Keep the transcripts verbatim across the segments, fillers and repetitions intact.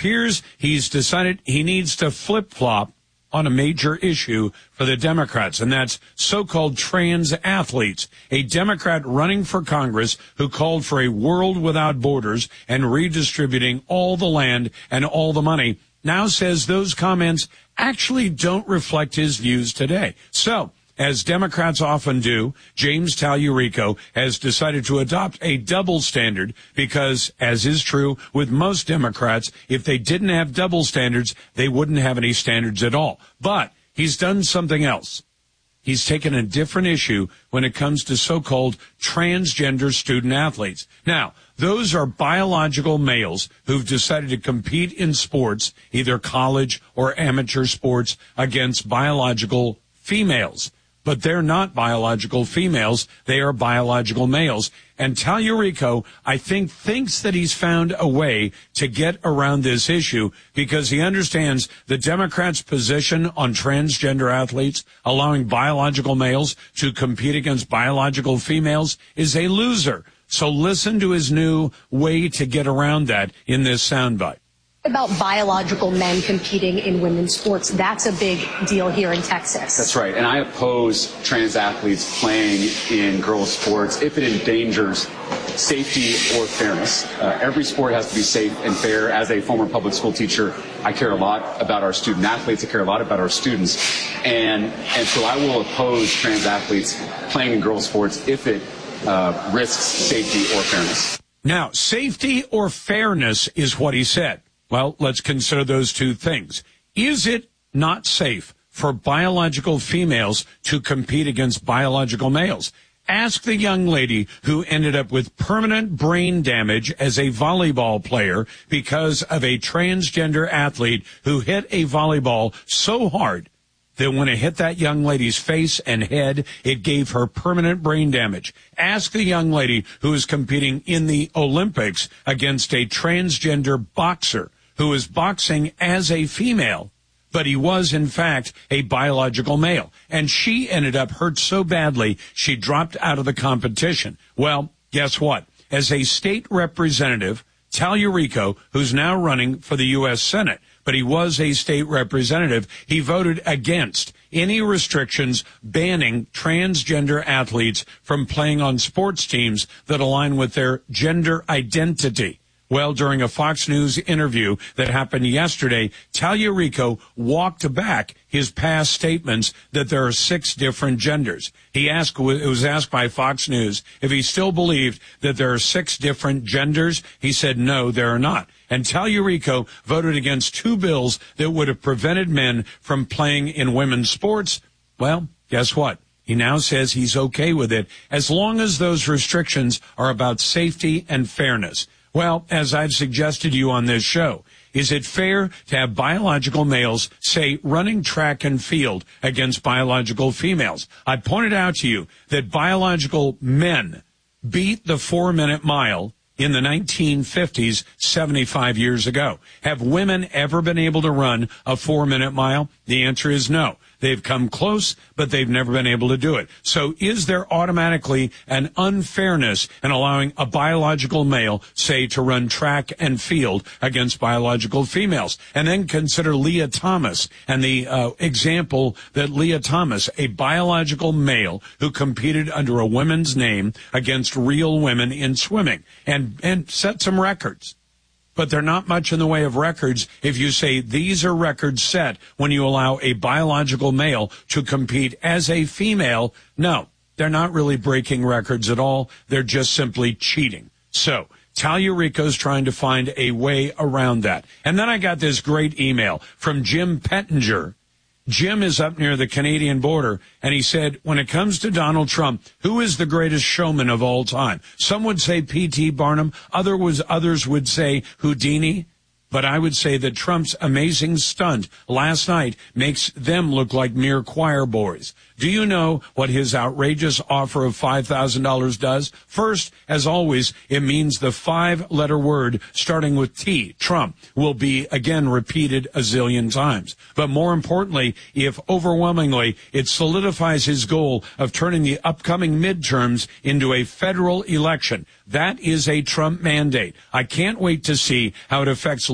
appears he's decided he needs to flip-flop on a major issue for the Democrats, and that's so-called trans athletes. A Democrat running for Congress who called for a world without borders and redistributing all the land and all the money now says those comments actually don't reflect his views today. So, as Democrats often do, James Tallarico has decided to adopt a double standard because, as is true with most Democrats, if they didn't have double standards, they wouldn't have any standards at all. But he's done something else. He's taken a different issue when it comes to so-called transgender student athletes. Now, those are biological males who've decided to compete in sports, either college or amateur sports, against biological females. But they're not biological females. They are biological males. And Tallarico, I think, thinks that he's found a way to get around this issue because he understands the Democrats' position on transgender athletes, allowing biological males to compete against biological females, is a loser. So listen to his new way to get around that in this soundbite. About biological men competing in women's sports. That's a big deal here in Texas. That's right. And I oppose trans athletes playing in girls' sports if it endangers safety or fairness. Uh, every sport has to be safe and fair. As a former public school teacher, I care a lot about our student athletes. I care a lot about our students. And, and so I will oppose trans athletes playing in girls' sports if it uh, risks safety or fairness. Now, safety or fairness is what he said. Well, let's consider those two things. Is it not safe for biological females to compete against biological males? Ask the young lady who ended up with permanent brain damage as a volleyball player because of a transgender athlete who hit a volleyball so hard that when it hit that young lady's face and head, it gave her permanent brain damage. Ask the young lady who is competing in the Olympics against a transgender boxer who is boxing as a female, but he was, in fact, a biological male. And she ended up hurt so badly, she dropped out of the competition. Well, guess what? As a state representative, Tallarico, who's now running for the U S Senate, but he was a state representative, he voted against any restrictions banning transgender athletes from playing on sports teams that align with their gender identity. Well, during a Fox News interview that happened yesterday, Tallarico walked back his past statements that there are six different genders. He asked, it was asked by Fox News if he still believed that there are six different genders. He said, no, there are not. And Tallarico voted against two bills that would have prevented men from playing in women's sports. Well, guess what? He now says he's okay with it as long as those restrictions are about safety and fairness. Well, as I've suggested to you on this show, is it fair to have biological males, say, running track and field against biological females? I pointed out to you that biological men beat the four-minute mile in the nineteen fifties, seventy-five years ago. Have women ever been able to run a four-minute mile? The answer is no. They've come close, but they've never been able to do it. So is there automatically an unfairness in allowing a biological male, say, to run track and field against biological females? And then consider Leah Thomas and the uh, example that Leah Thomas, a biological male who competed under a woman's name against real women in swimming and, and set some records. But they're not much in the way of records if you say these are records set when you allow a biological male to compete as a female. No, they're not really breaking records at all. They're just simply cheating. So Tallarico's trying to find a way around that. And then I got this great email from Jim Pettinger. Jim is up near the Canadian border, and he said, when it comes to Donald Trump, who is the greatest showman of all time? Some would say P T Barnum. Other was, others would say Houdini. But I would say that Trump's amazing stunt last night makes them look like mere choir boys. Do you know what his outrageous offer of five thousand dollars does? First, as always, it means the five-letter word starting with T, Trump, will be again repeated a zillion times. But more importantly, if overwhelmingly, it solidifies his goal of turning the upcoming midterms into a federal election. That is a Trump mandate. I can't wait to see how it affects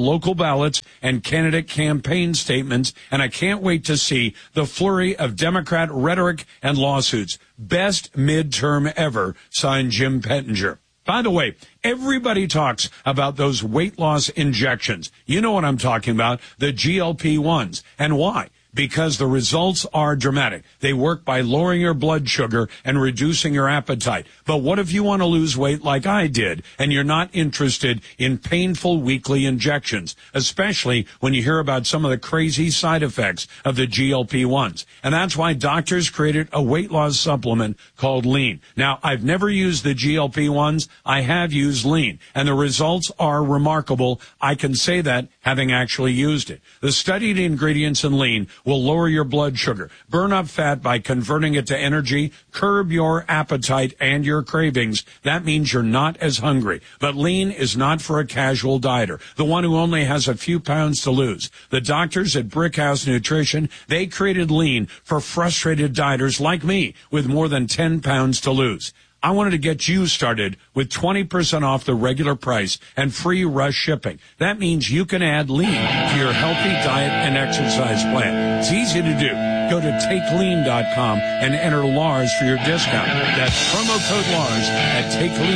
local ballots and candidate campaign statements, and I can't wait to see the flurry of Democrat rhetoric and lawsuits. Best midterm ever, signed Jim Pettinger. By the way, everybody talks about those weight loss injections. You know what I'm talking about, the G L P ones. And why? Because the results are dramatic. They work by lowering your blood sugar and reducing your appetite. But what if you want to lose weight like I did and you're not interested in painful weekly injections, especially when you hear about some of the crazy side effects of the G L P ones? And that's why doctors created a weight loss supplement called Lean. Now, I've never used the G L P ones. I have used Lean, and the results are remarkable. I can say that having actually used it. The studied ingredients in Lean will lower your blood sugar, burn up fat by converting it to energy, curb your appetite and your cravings. That means you're not as hungry. But Lean is not for a casual dieter, the one who only has a few pounds to lose. The doctors at Brickhouse Nutrition, they created Lean for frustrated dieters like me with more than ten pounds to lose. I wanted to get you started with twenty percent off the regular price and free rush shipping. That means you can add Lean to your healthy diet and exercise plan. It's easy to do. Go to take lean dot com and enter Lars for your discount. That's promo code Lars at take lean.